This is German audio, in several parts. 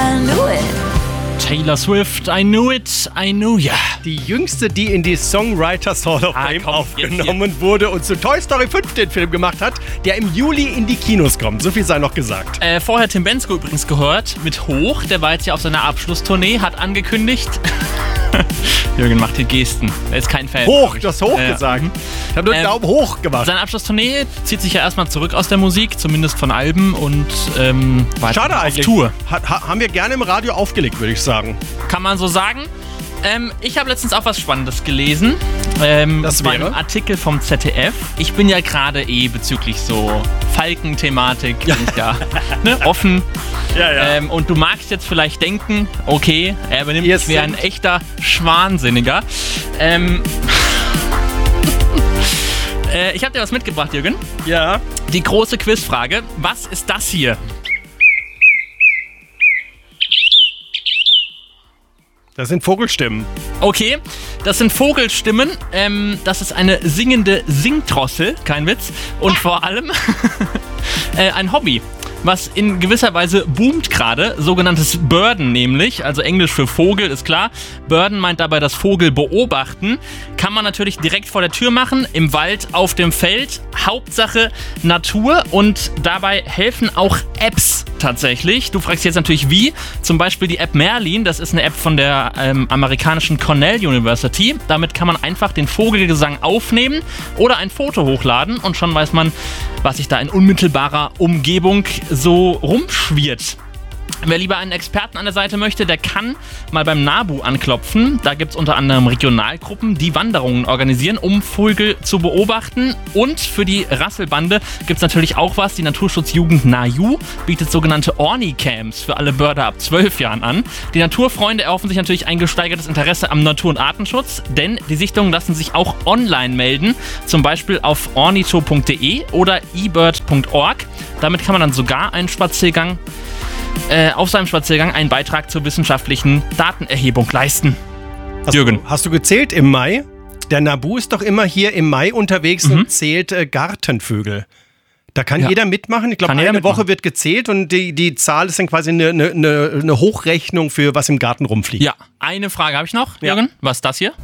I knew it. Taylor Swift, I knew it, I knew ya. Die jüngste, die in die Songwriters Hall of Fame aufgenommen wurde und zu Toy Story 5 den Film gemacht hat, der im Juli in die Kinos kommt. So viel sei noch gesagt. Vorher Tim Bendzko übrigens gehört mit Hoch. Der war jetzt ja auf seiner Abschlusstournee, hat angekündigt. Jürgen macht die Gesten. Er ist kein Fan. Hoch, du hast hoch gesagt. Ich habe nur einen Daumen hoch gemacht. Seine Abschlusstournee zieht sich ja erstmal zurück aus der Musik, zumindest von Alben und weiter Schade auf eigentlich. Tour. Haben wir gerne im Radio aufgelegt, würde ich sagen. Kann man so sagen. Ich habe letztens auch was Spannendes gelesen. Das war ein wäre? Artikel vom ZDF. Ich bin ja gerade bezüglich so Falken-Thematik bin ich da offen. Ja. Und du magst jetzt vielleicht denken, okay, er benimmt sich wie ein echter Schwansinniger. Ich habe dir was mitgebracht, Jürgen. Ja. Die große Quizfrage. Was ist das hier? Das sind Vogelstimmen. Okay, das sind Vogelstimmen. Das ist eine singende Singdrossel, kein Witz. Und vor allem ein Hobby, was in gewisser Weise boomt gerade. Sogenanntes Birden nämlich, also Englisch für Vogel, ist klar. Birden meint dabei das Vogel beobachten. Kann man natürlich direkt vor der Tür machen, im Wald, auf dem Feld. Hauptsache Natur und dabei helfen auch Apps tatsächlich. Du fragst jetzt natürlich wie. Zum Beispiel die App Merlin, das ist eine App von der amerikanischen Cornell University. Damit kann man einfach den Vogelgesang aufnehmen oder ein Foto hochladen und schon weiß man, was sich da in unmittelbarer Umgebung so rumschwirrt. Wer lieber einen Experten an der Seite möchte, der kann mal beim NABU anklopfen. Da gibt es unter anderem Regionalgruppen, die Wanderungen organisieren, um Vögel zu beobachten. Und für die Rasselbande gibt es natürlich auch was. Die Naturschutzjugend NAJU bietet sogenannte Orni-Camps für alle Börder ab 12 Jahren an. Die Naturfreunde erhoffen sich natürlich ein gesteigertes Interesse am Natur- und Artenschutz, denn die Sichtungen lassen sich auch online melden, zum Beispiel auf ornito.de oder ebird.org. Damit kann man dann sogar auf seinem Spaziergang einen Beitrag zur wissenschaftlichen Datenerhebung leisten. Jürgen. Hast du gezählt im Mai? Der NABU ist doch immer hier im Mai unterwegs und zählt Gartenvögel. Da kann jeder mitmachen. Ich glaube, eine Woche wird gezählt und die Zahl ist dann quasi eine Hochrechnung für was im Garten rumfliegt. Ja, eine Frage habe ich noch, Jürgen. Was ist das hier?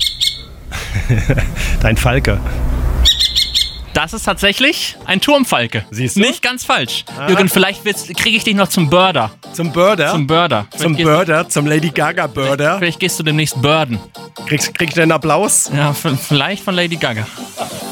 Dein Falke. Das ist tatsächlich ein Turmfalke. Siehst du? Nicht ganz falsch. Jürgen, vielleicht kriege ich dich noch zum Birder. Zum Birder? Zum Birder. Zum Lady Gaga Birder. Vielleicht gehst du demnächst birden. Kriegst du einen Applaus? Ja, vielleicht von Lady Gaga.